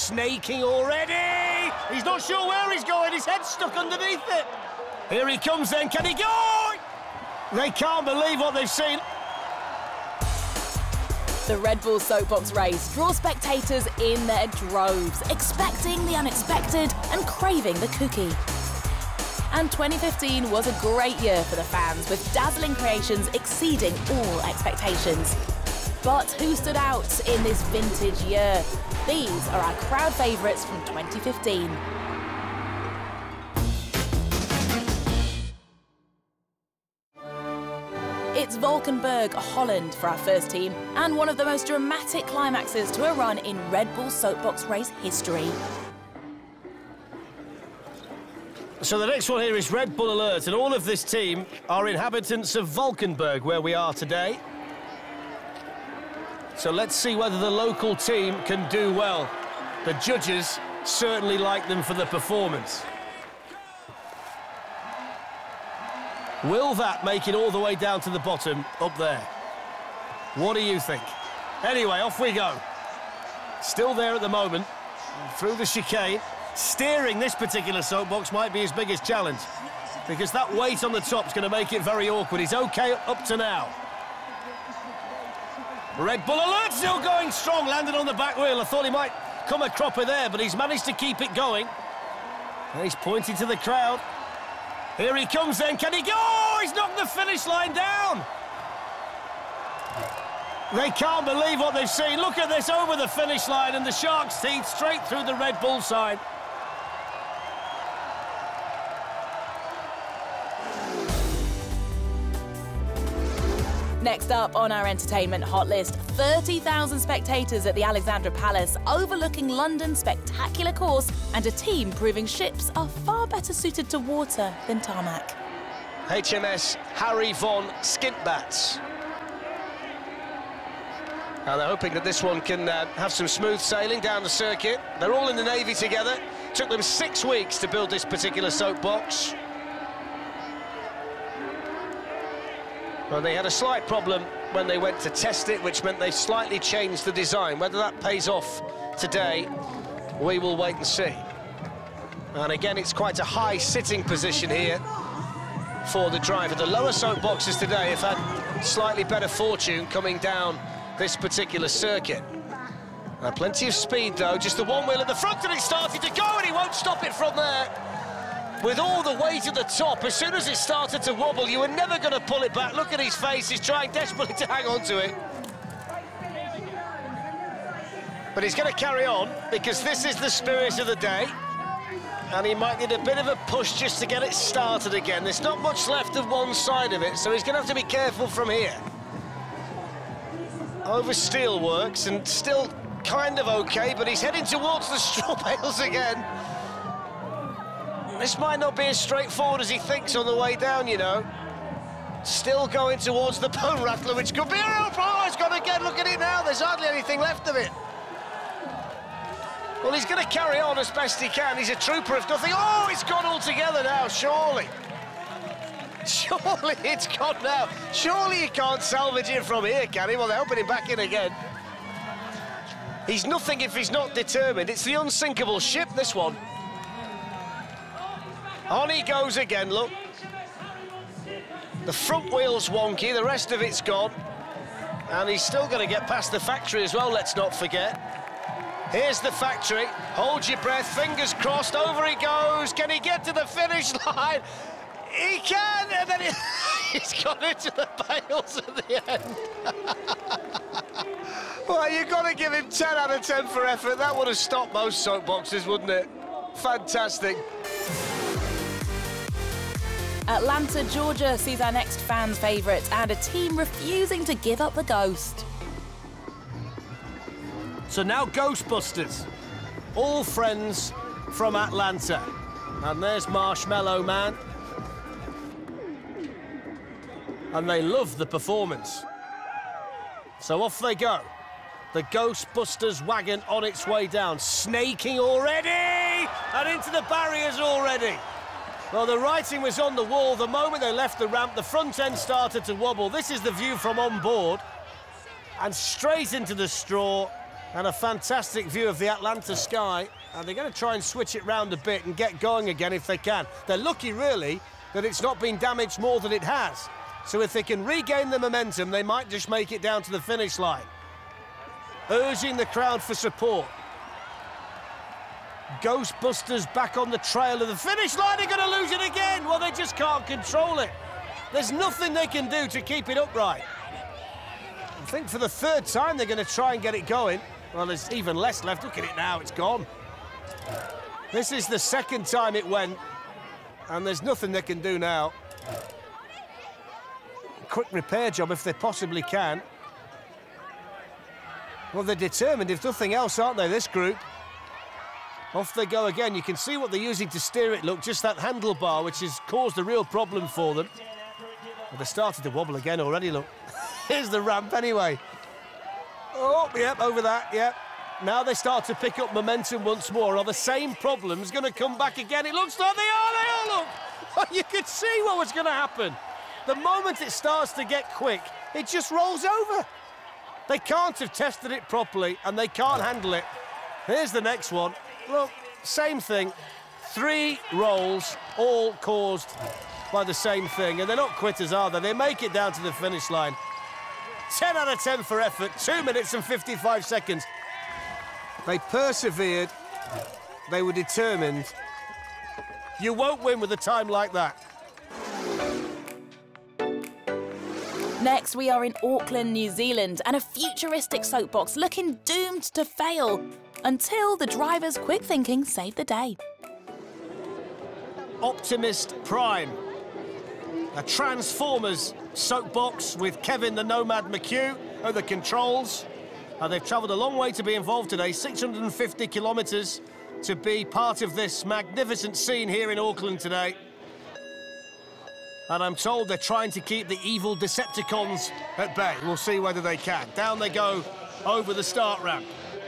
snaking already. He's not sure where he's going. His head's stuck underneath it. Here he comes then. Can he go? They can't believe what they've seen. The Red Bull Soapbox race draws spectators in their droves, expecting the unexpected and craving the cookie. And 2015 was a great year for the fans, with dazzling creations exceeding all expectations. But who stood out in this vintage year? These are our crowd favourites from 2015. It's Valkenburg, Holland for our first team, and one of the most dramatic climaxes to a run in Red Bull Soapbox race history. So the next one here is Red Bull Alert, and all of this team are inhabitants of Valkenburg, where we are today. So let's see whether the local team can do well. The judges certainly like them for the performance. Will that make it all the way down to the bottom up there? What do you think? Anyway, off we go. Still there at the moment, through the chicane. Steering this particular soapbox might be his biggest challenge, because that weight on the top is going to make it very awkward. He's OK up to now. Red Bull Alert still going strong, landed on the back wheel. I thought he might come a cropper there, but he's managed to keep it going. And he's pointing to the crowd. Here he comes then, can he go? He's knocked the finish line down. They can't believe what they've seen. Look at this, over the finish line, and the Shark's teeth straight through the Red Bull side. Next up on our entertainment hot list, 30,000 spectators at the Alexandra Palace, overlooking London's spectacular course, and a team proving ships are far better suited to water than tarmac. HMS Harry von Skintbats. And they're hoping that this one can have some smooth sailing down the circuit. They're all in the Navy together. Took them 6 weeks to build this particular soapbox. Well, they had a slight problem when they went to test it, which meant they slightly changed the design. Whether that pays off today, we will wait and see. And again, it's quite a high sitting position here for the driver. The lower soapboxes today have had slightly better fortune coming down this particular circuit. Plenty of speed, though. Just the one wheel at the front, and it started to go, and he won't stop it from there. With all the weight at the top, as soon as it started to wobble, you were never going to pull it back. Look at his face, he's trying desperately to hang on to it. But he's going to carry on, because this is the spirit of the day. And he might need a bit of a push just to get it started again. There's not much left of one side of it, so he's going to have to be careful from here. Over steelworks, and still kind of OK, but he's heading towards the straw bales again. This might not be as straightforward as he thinks on the way down, you know. Still going towards the bone rattler, which could be a real problem. Oh, it's gone again, look at it now. There's hardly anything left of it. Well, he's going to carry on as best he can. He's a trooper, if nothing. Oh, it's gone altogether now, surely. Surely it's gone now. Surely he can't salvage it from here, can he? Well, they're helping him back in again. He's nothing if he's not determined. It's the unsinkable ship, this one. On he goes again, look. The front wheel's wonky, the rest of it's gone. And he's still going to get past the factory as well, let's not forget. Here's the factory. Hold your breath, fingers crossed, over he goes. Can he get to the finish line? He can, and then he's gone into the bales at the end. Well, you've got to give him 10 out of 10 for effort. That would have stopped most soapboxes, wouldn't it? Fantastic. Atlanta, Georgia sees our next fans' favourite, and a team refusing to give up the ghost. So now Ghostbusters, all friends from Atlanta. And there's Marshmallow Man. And they love the performance. So off they go. The Ghostbusters wagon on its way down, snaking already, and into the barriers already. Well, the writing was on the wall. The moment they left the ramp, the front end started to wobble. This is the view from on board. And straight into the straw. And a fantastic view of the Atlanta sky. And they're going to try and switch it round a bit and get going again if they can. They're lucky, really, that it's not been damaged more than it has. So if they can regain the momentum, they might just make it down to the finish line. Urging the crowd for support. Ghostbusters back on the trail of the finish line. They're going to lose it again. Well, they just can't control it. There's nothing they can do to keep it upright. I think for the third time they're going to try and get it going. Well, there's even less left. Look at it now, it's gone. This is the second time it went, and there's nothing they can do now. Quick repair job if they possibly can. Well, they're determined, if nothing else, aren't they, this group? Off they go again. You can see what they're using to steer it, look, just that handlebar, which has caused a real problem for them. Well, they started to wobble again already, look. Here's the ramp anyway. Oh, yep, over that, yep. Now they start to pick up momentum once more. Are the same problems going to come back again? It looks like they all look. Oh, you could see what was going to happen. The moment it starts to get quick, it just rolls over. They can't have tested it properly, and they can't handle it. Here's the next one. Look, same thing. 3 rolls, all caused by the same thing. And they're not quitters, are they? They make it down to the finish line. 10 out of 10 for effort, 2 minutes and 55 seconds. They persevered, they were determined. You won't win with a time like that. Next, we are in Auckland, New Zealand, and a futuristic soapbox looking doomed to fail until the driver's quick thinking saved the day. Optimist Prime. A Transformers soapbox with Kevin the Nomad McHugh at the controls. They've travelled a long way to be involved today, 650 kilometres to be part of this magnificent scene here in Auckland today. And I'm told they're trying to keep the evil Decepticons at bay. We'll see whether they can. Down they go over the start ramp.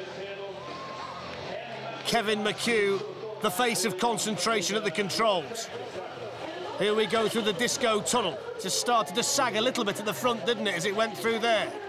Kevin McHugh, the face of concentration at the controls. Here we go through the disco tunnel. Just started to sag a little bit at the front, didn't it, as it went through there.